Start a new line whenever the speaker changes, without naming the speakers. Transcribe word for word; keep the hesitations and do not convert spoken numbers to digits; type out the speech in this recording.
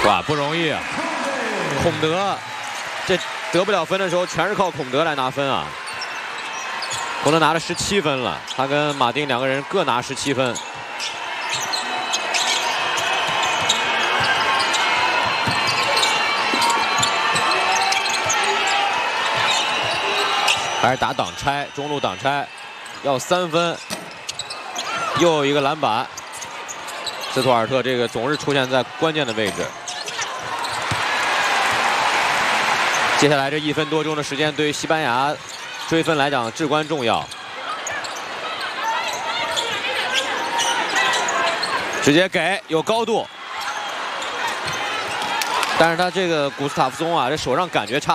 哇，不容易啊！孔德这得不了分的时候，全是靠孔德来拿分啊。孔德拿了十七分了，他跟马丁两个人各拿十七分。还是打挡拆，中路挡拆，要三分，又有一个篮板。斯图尔特这个总是出现在关键的位置。接下来这一分多钟的时间，对于西班牙追分来讲至关重要。直接给，有高度，但是他这个古斯塔夫松啊，这手上感觉差。